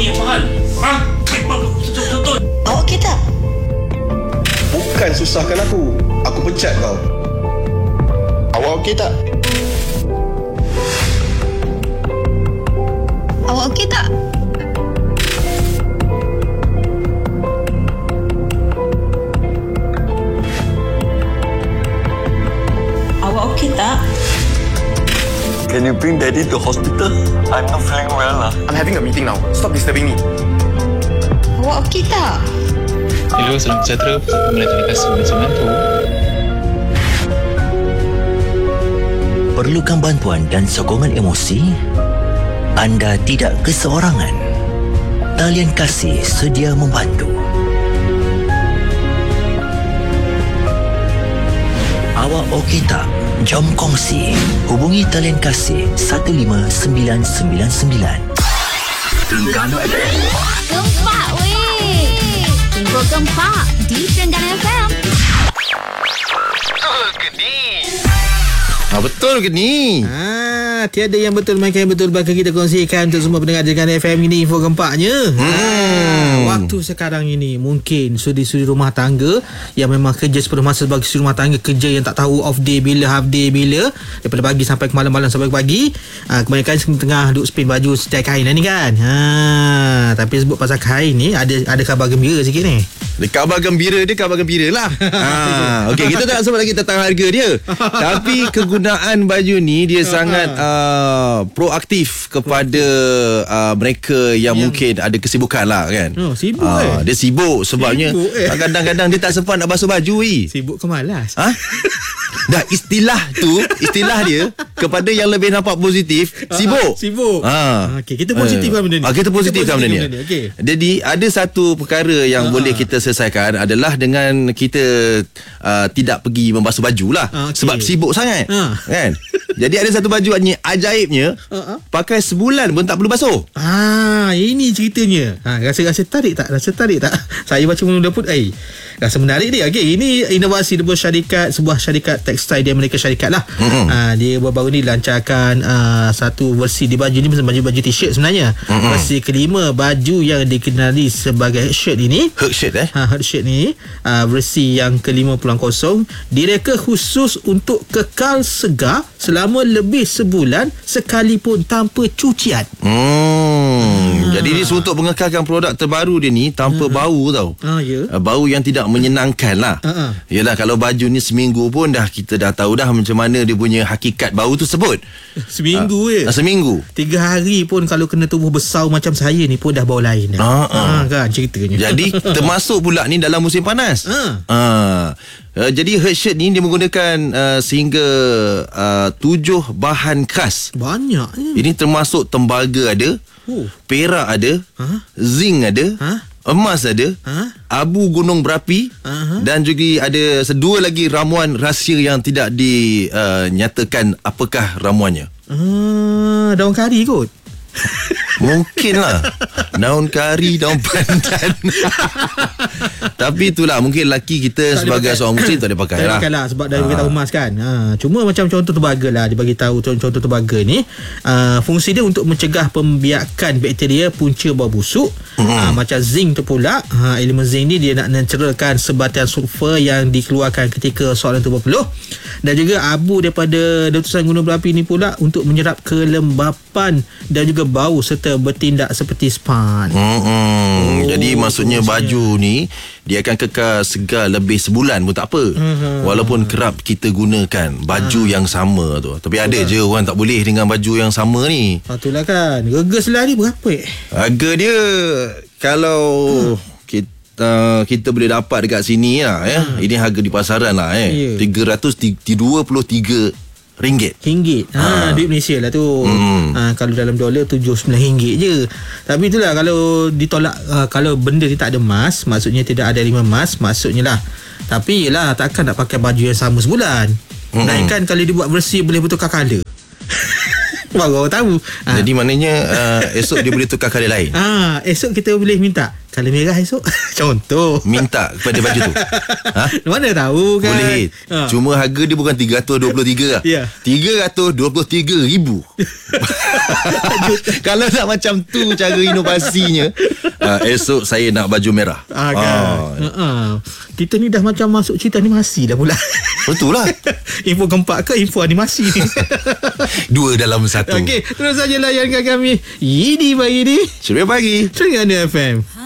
ni apa hal? Betul. Awak okey tak? Bukan susahkan aku. Aku pecat kau. Awak okey tak? Awak okey tak? Awak okey tak? Can you bring daddy to hospital? I'm not feeling well lah. I'm having a meeting now. Stop disturbing me. Awak okey tak? Hello, salam sejahtera. Telekomunikasi membantu. Perlukan bantuan dan sokongan emosi? Anda tidak keseorangan. Talian Kasih sedia membantu. Awak okey tak? Jom kongsi. Hubungi Talian Kasih 15999. Terengganu FM. Gempak weh. Tunggu gempak di Terengganu FM. Betul ke ni? Tiada yang betul mainkan yang betul bakal kita kongsikan untuk semua pendengar Terengganu FM. Ini info gempaknya. Waktu sekarang ini mungkin sudi-sudi rumah tangga yang memang kerja sepenuh masa sebagai sudi rumah tangga, kerja yang tak tahu off day bila, half day bila, daripada pagi sampai ke malam sampai ke pagi. Kebanyakan tengah duk spin baju setai kain lah ni kan. Tapi sebut pasal kain ni, ada khabar gembira sikit ni. Khabar gembira lah. Okey, kita tak sebut lagi tentang harga dia. Tapi kegunaan baju ni dia sangat proaktif kepada mereka yang mungkin ada kesibukan lah kan. Sibuk dia sibuk sebabnya kadang-kadang dia tak sempat nak basuh baju. Sibuk ke malas? Dah istilah dia kepada yang lebih nampak positif, sibuk. Okey, kita positifkan benda ni. Kita positifkan benda ni. Okay. Jadi ada satu perkara yang boleh kita selesaikan adalah dengan kita tidak pergi membasuh baju lah. Sebab sibuk sangat kan. Jadi ada satu baju ni ajaibnya, pakai sebulan pun tak perlu basuh. Ini ceritanya. Rasa tarik tak? Saya baca mula pun rasa menarik dia. Okey, ini inovasi daripada sebuah syarikat tekstil di Amerika Syarikat lah. Dia baru-baru ni lancarkan satu versi di baju ni, baju t-shirt sebenarnya. Versi kelima baju yang dikenali sebagai shirt ini. Herd shirt ni versi yang ke-50 direka khusus untuk kekal segar selama lebih sebulan sekalipun tanpa cucian. Jadi dia untuk mengekalkan produk terbaru dia ni tanpa bau tau. Bau yang tidak menyenangkan lah. Yelah, kalau baju ni seminggu pun kita dah tahu dah macam mana dia punya hakikat bau tu sebut. Seminggu seminggu. 3 hari pun kalau kena tubuh besar macam saya ni pun dah bau lain kan ceritanya. Jadi termasuk pula ni dalam musim panas. Jadi herd shirt ni dia menggunakan sehingga 7 bahan khas. Banyaknya. Ini termasuk tembaga ada, perak ada, zinc ada, emas ada, abu gunung berapi, dan juga ada 2 lagi ramuan rahsia yang tidak dinyatakan apakah ramuannya. Daun kari kot. Mungkin lah daun kari, daun pandan. Tapi itulah, mungkin lelaki kita tak sebagai seorang muslim tak boleh pakai lah. Sebab dah beritahu emas kan. Cuma macam contoh tembaga lah, dia bagi tahu contoh tembaga ni fungsi dia untuk mencegah pembiakan bakteria punca bau busuk. Macam zinc tu pula, elemen zinc ni dia nak mencerahkan sebatian sulfur yang dikeluarkan ketika soalan tu berpeluh. Dan juga abu daripada letusan gunung berapi ni pula untuk menyerap kelembapan dan juga bau serta bertindak seperti span. Jadi maksudnya baju ni dia akan kekal segar lebih sebulan pun tak apa. Walaupun kerap kita gunakan baju yang sama tu. Tapi ada je orang tak boleh dengan baju yang sama ni. Itulah kan. Harga selah ni berapa? Harga dia kalau kita boleh dapat dekat sini lah ini harga di pasaran lah RM323 Ringgit. Duit Malaysia lah tu. Kalau dalam dolar RM79 je. Tapi itulah, kalau ditolak kalau benda ni tak ada emas, maksudnya tidak ada elemen emas, maksudnya lah. Tapi yelah, takkan nak pakai baju yang sama sebulan. Naikkan kalau dibuat versi boleh bertukar colour. Baru awak tahu. Jadi maknanya esok dia boleh tukar colour lain. Esok kita boleh minta colour merah esok. Contoh. Minta kepada baju tu. Mana tahu kan. Boleh. Cuma harga dia bukan 323 lah. Ya. 323,000. Kalau nak macam tu cara inovasinya, esok saya nak baju merah. Kita ni dah macam masuk cerita animasi dah pula. Betul lah. Info gempak ke info animasi ni? Dua dalam satu. Okey, terus saja layankan kami. Ini pagi ni Ceria Pagi Terengganu FM.